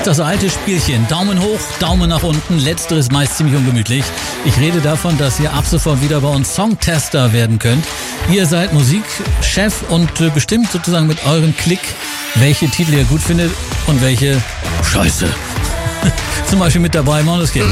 ist das alte Spielchen. Daumen hoch, Daumen nach unten. Letzteres meist ziemlich ungemütlich. Ich rede davon, dass ihr ab sofort wieder bei uns Songtester werden könnt. Ihr seid Musikchef und bestimmt sozusagen mit eurem Klick, welche Titel ihr gut findet und welche Scheiße. Zum Beispiel mit dabei Måneskin.